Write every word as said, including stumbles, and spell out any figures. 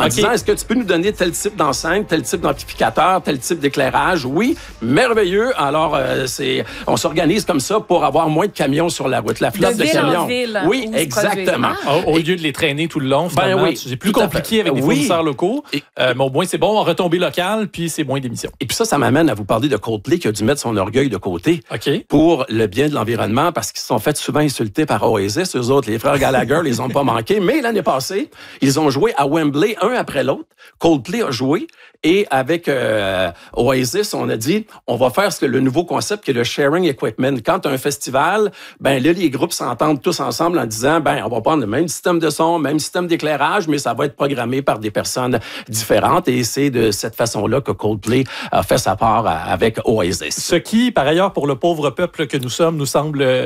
okay. disant, est-ce que tu peux nous donner tel type d'enceinte, tel type d'amplificateur, tel type d'éclairage? Oui, merveilleux. Alors, euh, c'est, on s'organise comme ça pour avoir moins de camions sur la route. La flotte de, de camions. En ville, oui, exactement. Ah. Au, au lieu de les traîner tout le long, finalement, ben oui, c'est plus compliqué avec des oui. fournisseurs locaux. Et, euh, mais au moins, c'est bon en retombée locale, puis c'est moins d'émissions. Et puis ça, ça m'amène à vous parler de Coldplay qui a dû mettre son orgueil de côté okay. pour le bien de l'environnement parce qu'ils se sont fait souvent insulter par Oasis. Eux autres, les frères Gallagher, les ont pas manqués. Mais l'année passée, ils ont joué à Wembley, un après l'autre. Coldplay a joué et avec euh, Oasis, on a dit, on va faire ce que le nouveau concept qui est le sharing equipment. Quand tu as un festival, ben là, les groupes s'entendent tous ensemble en disant, ben on va prendre le même système de son, même système d'éclairage, mais ça va être programmé par des personnes différentes. Et c'est de cette façon-là que Coldplay a fait sa part avec Oasis. Ce qui, par ailleurs, pour le pauvre peuple que nous sommes, nous semble